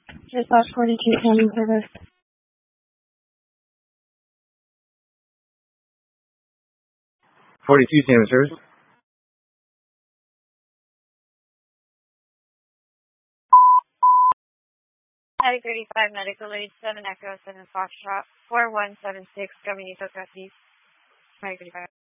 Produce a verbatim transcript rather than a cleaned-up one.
Dispatch forty-two County Service. forty-two Salmon Service. Medic thirty-five, Medical Aid, seven Echo, seven Foxtrot, four one seven six, Caminito Cassis. Medic thirty-five.